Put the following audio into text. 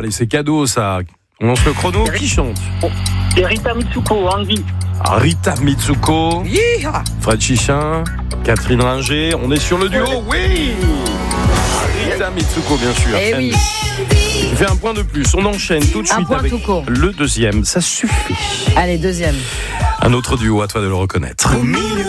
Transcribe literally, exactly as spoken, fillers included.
allez, c'est cadeau ça. On lance le chrono. Qui chante? Et Rita Mitsuko, Andy. Ah, Rita Mitsuko, Yeeha. Fred Chichin, Catherine Ringer. On est sur le duo, oui. Rita Mitsuko, bien sûr. Eh oui. Je fais un point de plus. On enchaîne tout de Un suite point avec tout court. le deuxième. Ça suffit. Allez, deuxième. Un autre duo, à toi de le reconnaître. Au milieu